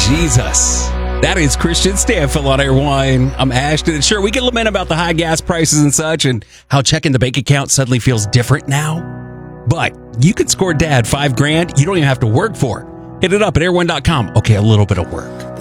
Jesus. That is Christian Stanfield on Airwine. I'm Ashton. And sure, we can lament about the high gas prices and such and how checking the bank account suddenly feels different now. But you can score dad $5,000 you don't even have to work for. Hit it up at airone.com. Okay, a little bit of work.